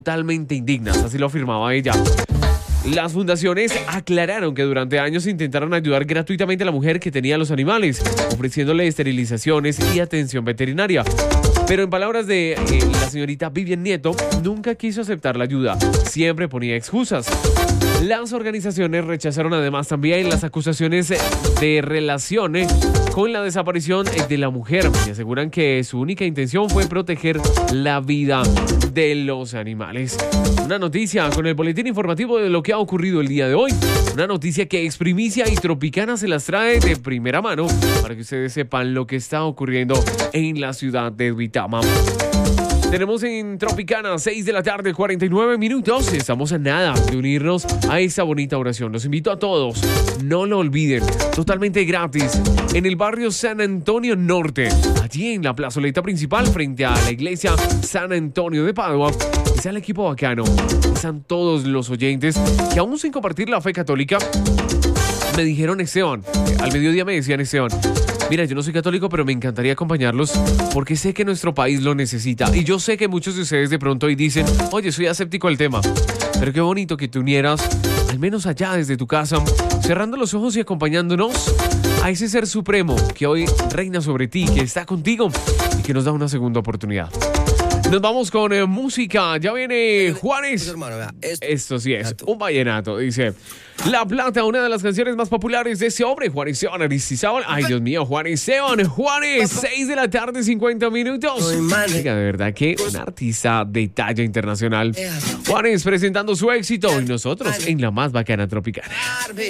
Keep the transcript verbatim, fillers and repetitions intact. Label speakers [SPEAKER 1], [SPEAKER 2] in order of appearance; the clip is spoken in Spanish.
[SPEAKER 1] totalmente indignas, así lo afirmaba ella. Las fundaciones aclararon que durante años intentaron ayudar gratuitamente a la mujer que tenía los animales, ofreciéndole esterilizaciones y atención veterinaria. Pero en palabras de eh, la señorita Vivian Nieto, nunca quiso aceptar la ayuda, siempre ponía excusas. Las organizaciones rechazaron además también las acusaciones de relación eh, con la desaparición de la mujer y aseguran que su única intención fue proteger la vida de los animales. Una noticia con el boletín informativo de lo que ha ocurrido el día de hoy. Una noticia que Exprimicia y Tropicana se las trae de primera mano para que ustedes sepan lo que está ocurriendo en la ciudad de Duitama. Tenemos en Tropicana seis de la tarde, cuarenta y nueve minutos. Estamos a nada de unirnos a esta bonita oración. Los invito a todos, no lo olviden, totalmente gratis, en el barrio San Antonio Norte, allí en la plazoleta principal frente a la iglesia San Antonio de Padua. Está el equipo bacano, están todos los oyentes que aún sin compartir la fe católica me dijeron, Esteban, al mediodía me decían, Esteban, mira, yo no soy católico, pero me encantaría acompañarlos porque sé que nuestro país lo necesita. Y yo sé que muchos de ustedes de pronto hoy dicen, oye, soy escéptico al tema. Pero qué bonito que te unieras, al menos allá desde tu casa, cerrando los ojos y acompañándonos a ese ser supremo que hoy reina sobre ti, que está contigo y que nos da una segunda oportunidad. Nos vamos con eh, música. Ya viene Juanes.
[SPEAKER 2] Hermano, vea, esto,
[SPEAKER 1] Esto sí es un vallenato. Dice La Plata, una de las canciones más populares de ese hombre, Juan Esteban Aristizábal. Ay, Dios mío, Juan Esteban. Juanes, seis de la tarde, cincuenta minutos. Oiga, de verdad que un artista de talla internacional. Juanes presentando su éxito y nosotros en la más bacana Tropicana.